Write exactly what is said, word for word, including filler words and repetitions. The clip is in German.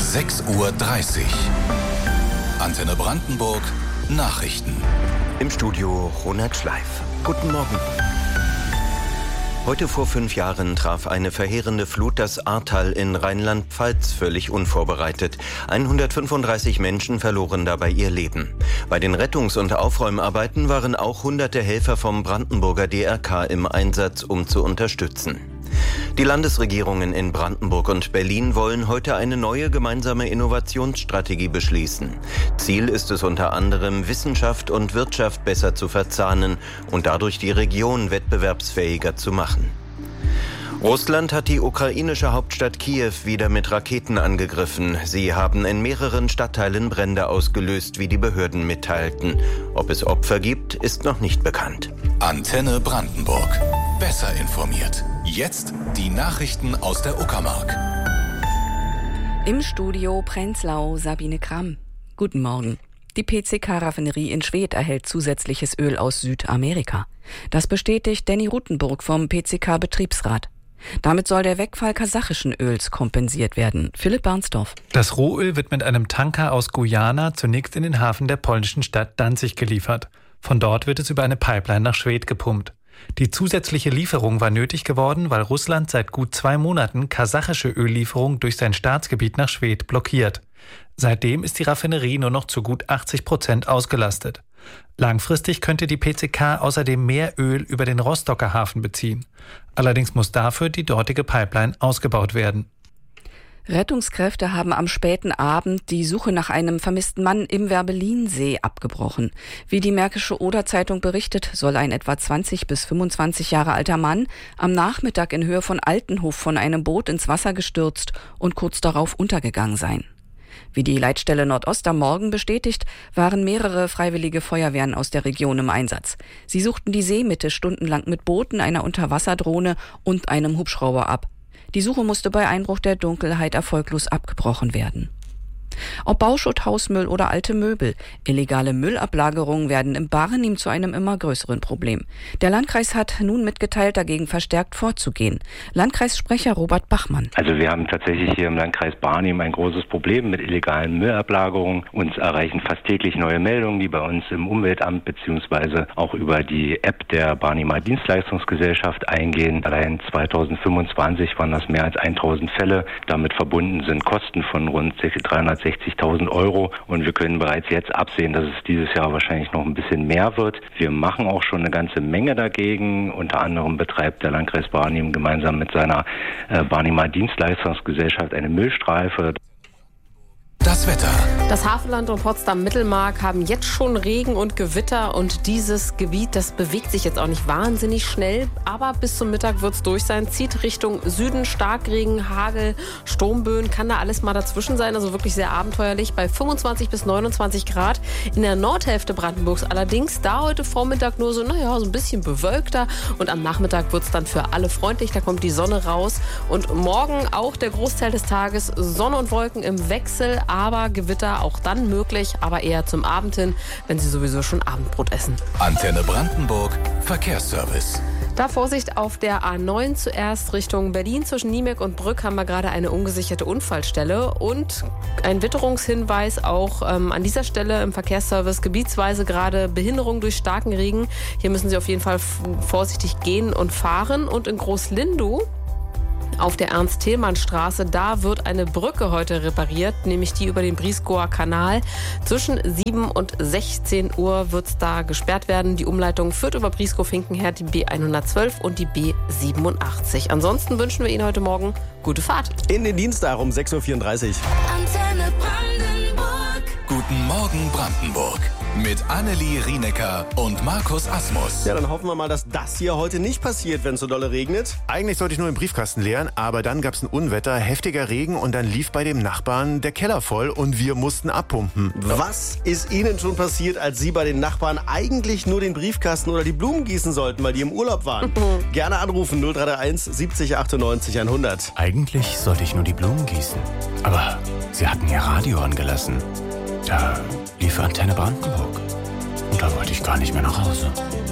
sechs Uhr dreißig. Antenne Brandenburg, Nachrichten. Im Studio Ronald Schleif. Guten Morgen. Heute vor fünf Jahren traf eine verheerende Flut das Ahrtal in Rheinland-Pfalz völlig unvorbereitet. hundertfünfunddreißig Menschen verloren dabei ihr Leben. Bei den Rettungs- und Aufräumarbeiten waren auch hunderte Helfer vom Brandenburger D R K im Einsatz, um zu unterstützen. Die Landesregierungen in Brandenburg und Berlin wollen heute eine neue gemeinsame Innovationsstrategie beschließen. Ziel ist es unter anderem, Wissenschaft und Wirtschaft besser zu verzahnen und dadurch die Region wettbewerbsfähiger zu machen. Russland hat die ukrainische Hauptstadt Kiew wieder mit Raketen angegriffen. Sie haben in mehreren Stadtteilen Brände ausgelöst, wie die Behörden mitteilten. Ob es Opfer gibt, ist noch nicht bekannt. Antenne Brandenburg. Besser informiert. Jetzt die Nachrichten aus der Uckermark. Im Studio Prenzlau Sabine Kramm. Guten Morgen. Die P C K-Raffinerie in Schwedt erhält zusätzliches Öl aus Südamerika. Das bestätigt Danny Rutenburg vom P C K-Betriebsrat. Damit soll der Wegfall kasachischen Öls kompensiert werden. Philipp Barnsdorf. Das Rohöl wird mit einem Tanker aus Guyana zunächst in den Hafen der polnischen Stadt Danzig geliefert. Von dort wird es über eine Pipeline nach Schwedt gepumpt. Die zusätzliche Lieferung war nötig geworden, weil Russland seit gut zwei Monaten kasachische Öllieferungen durch sein Staatsgebiet nach Schwedt blockiert. Seitdem ist die Raffinerie nur noch zu gut achtzig Prozent ausgelastet. Langfristig könnte die P C K außerdem mehr Öl über den Rostocker Hafen beziehen. Allerdings muss dafür die dortige Pipeline ausgebaut werden. Rettungskräfte haben am späten Abend die Suche nach einem vermissten Mann im Werbelinsee abgebrochen. Wie die Märkische Oder-Zeitung berichtet, soll ein etwa zwanzig bis fünfundzwanzig Jahre alter Mann am Nachmittag in Höhe von Altenhof von einem Boot ins Wasser gestürzt und kurz darauf untergegangen sein. Wie die Leitstelle Nordost am Morgen bestätigt, waren mehrere freiwillige Feuerwehren aus der Region im Einsatz. Sie suchten die Seemitte stundenlang mit Booten, einer Unterwasserdrohne und einem Hubschrauber ab. Die Suche musste bei Einbruch der Dunkelheit erfolglos abgebrochen werden. Ob Bauschutt, Hausmüll oder alte Möbel, illegale Müllablagerungen werden im Barnim zu einem immer größeren Problem. Der Landkreis hat nun mitgeteilt, dagegen verstärkt vorzugehen. Landkreissprecher Robert Bachmann. Also wir haben tatsächlich hier im Landkreis Barnim ein großes Problem mit illegalen Müllablagerungen. Uns erreichen fast täglich neue Meldungen, die bei uns im Umweltamt bzw. auch über die App der Barnimer Dienstleistungsgesellschaft eingehen. Allein zweitausendfünfundzwanzig waren das mehr als tausend Fälle. Damit verbunden sind Kosten von rund dreihundertsechzigtausend Euro und wir können bereits jetzt absehen, dass es dieses Jahr wahrscheinlich noch ein bisschen mehr wird. Wir machen auch schon eine ganze Menge dagegen. Unter anderem betreibt der Landkreis Barnim gemeinsam mit seiner äh, Barnimer Dienstleistungsgesellschaft eine Müllstreife. Das Wetter. Das Havelland und Potsdam-Mittelmark haben jetzt schon Regen und Gewitter und dieses Gebiet, das bewegt sich jetzt auch nicht wahnsinnig schnell, aber bis zum Mittag wird es durch sein, zieht Richtung Süden, Starkregen, Hagel, Sturmböen, kann da alles mal dazwischen sein, also wirklich sehr abenteuerlich bei fünfundzwanzig bis neunundzwanzig Grad. In der Nordhälfte Brandenburgs allerdings da heute Vormittag nur so, naja, so ein bisschen bewölkter und am Nachmittag wird es dann für alle freundlich, da kommt die Sonne raus und morgen auch der Großteil des Tages Sonne und Wolken im Wechsel, aber Gewitter auch dann möglich, aber eher zum Abend hin, wenn Sie sowieso schon Abendbrot essen. Antenne Brandenburg, Verkehrsservice. Da Vorsicht auf der A neun zuerst Richtung Berlin. Zwischen Niemek und Brück haben wir gerade eine ungesicherte Unfallstelle. Und ein Witterungshinweis auch ähm, an dieser Stelle im Verkehrsservice. Gebietsweise gerade Behinderung durch starken Regen. Hier müssen Sie auf jeden Fall f- vorsichtig gehen und fahren. Und in Großlindow auf der Ernst-Thälmann-Straße, da wird eine Brücke heute repariert, nämlich die über den Briesgower Kanal. Zwischen sieben und sechzehn Uhr wird es da gesperrt werden. Die Umleitung führt über Brieskow-Finkenherd, die B hundertzwölf und die B siebenundachtzig. Ansonsten wünschen wir Ihnen heute Morgen gute Fahrt. In den Dienstag um sechs Uhr vierunddreißig. Antenne Brandenburg. Guten Morgen Brandenburg. Mit Annelie Rienecker und Markus Asmus. Ja, dann hoffen wir mal, dass das hier heute nicht passiert, wenn es so dolle regnet. Eigentlich sollte ich nur den Briefkasten leeren, aber dann gab es ein Unwetter, heftiger Regen und dann lief bei dem Nachbarn der Keller voll und wir mussten abpumpen. Was ist Ihnen schon passiert, als Sie bei den Nachbarn eigentlich nur den Briefkasten oder die Blumen gießen sollten, weil die im Urlaub waren? Gerne anrufen null drei drei eins siebzig achtundneunzig hundert. Eigentlich sollte ich nur die Blumen gießen, aber Sie hatten Ihr Radio angelassen. Da lief Antenne Brandenburg. Und da wollte ich gar nicht mehr nach Hause.